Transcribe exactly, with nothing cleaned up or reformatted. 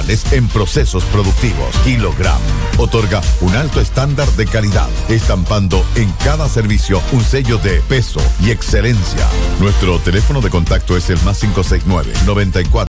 artesanales en procesos productivos. Kilogram otorga un alto estándar de calidad, estampando en cada servicio un sello de peso y excelencia. Nuestro teléfono de contacto es el más cinco seis nueve, noventa y cuatro,